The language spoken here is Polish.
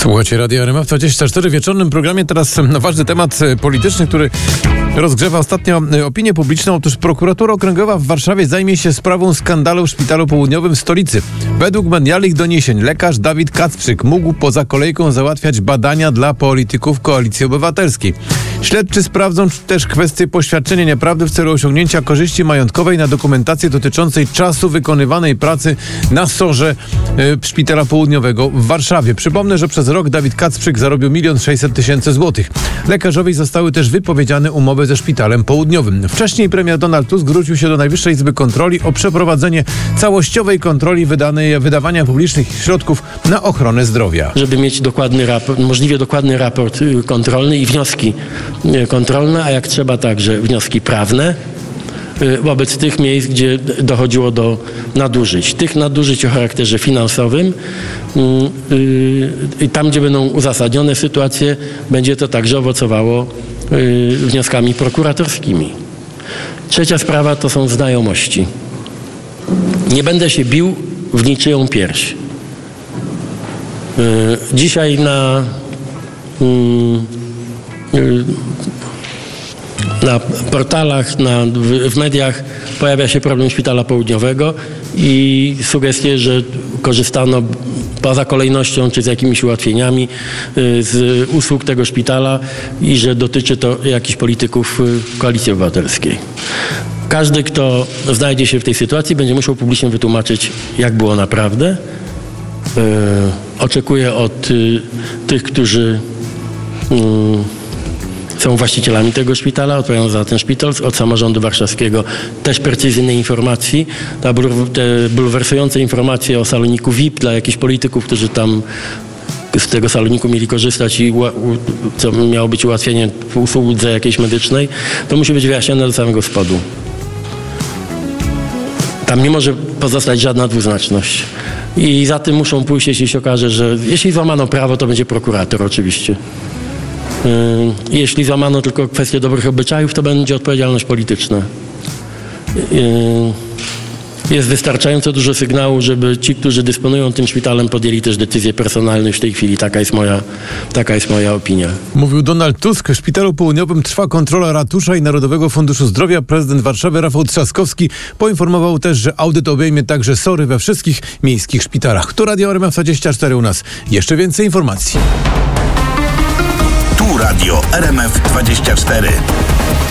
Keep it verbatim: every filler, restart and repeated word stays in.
Słuchajcie, Radio R M F dwadzieścia cztery w wieczornym programie. Teraz ważny temat polityczny, który rozgrzewa ostatnio opinię publiczną. Otóż prokuratura okręgowa w Warszawie zajmie się sprawą skandalu w Szpitalu Południowym w stolicy. Według medialnych doniesień lekarz Dawid Kacprzyk mógł poza kolejką załatwiać badania dla polityków Koalicji Obywatelskiej. Śledczy sprawdzą też kwestię poświadczenia nieprawdy w celu osiągnięcia korzyści majątkowej na dokumentację dotyczącej czasu wykonywanej pracy na sorze y, Szpitala Południowego w Warszawie. Przypomnę, że przez rok Dawid Kacprzyk zarobił milion sześćset tysięcy złotych. Lekarzowi zostały też wypowiedziane umowy ze Szpitalem Południowym. Wcześniej premier Donald Tusk zwrócił się do Najwyższej Izby Kontroli o przeprowadzenie całościowej kontroli wydanej, wydawania publicznych środków na ochronę zdrowia. Żeby mieć dokładny raport, możliwie dokładny raport kontrolny i wnioski kontrolne, a jak trzeba także wnioski prawne wobec tych miejsc, gdzie dochodziło do nadużyć. Tych nadużyć o charakterze finansowym i tam, gdzie będą uzasadnione sytuacje, będzie to także owocowało wnioskami prokuratorskimi. Trzecia sprawa to są znajomości. Nie będę się bił w niczyją pierś. Dzisiaj na na portalach, na, w, w mediach pojawia się problem Szpitala Południowego i sugestie, że korzystano poza kolejnością czy z jakimiś ułatwieniami z usług tego szpitala i że dotyczy to jakichś polityków Koalicji Obywatelskiej. Każdy, kto znajdzie się w tej sytuacji, będzie musiał publicznie wytłumaczyć, jak było naprawdę. Yy, oczekuję od y, tych, którzy y, są właścicielami tego szpitala, odpowiadają za ten szpital, od samorządu warszawskiego też precyzyjnej informacji. Ta te bulwersujące informacje o saloniku V I P dla jakichś polityków, którzy tam z tego saloniku mieli korzystać i u, co miało być ułatwienie w usłudze jakiejś medycznej, to musi być wyjaśnione do samego spodu. Tam nie może pozostać żadna dwuznaczność. I za tym muszą pójść, jeśli się okaże, że jeśli złamano prawo, to będzie prokurator oczywiście. Jeśli złamano tylko kwestię dobrych obyczajów, to będzie odpowiedzialność polityczna. Jest wystarczająco dużo sygnału, żeby ci, którzy dysponują tym szpitalem, podjęli też decyzje personalne w tej chwili. Taka jest moja, taka jest moja opinia. Mówił Donald Tusk. W Szpitalu Południowym trwa kontrola ratusza i Narodowego Funduszu Zdrowia. Prezydent Warszawy Rafał Trzaskowski poinformował też, że audyt obejmie także sory we wszystkich miejskich szpitalach. Tu Radio R M F dwadzieścia cztery u nas. Jeszcze więcej informacji. Tu Radio R M F dwadzieścia cztery.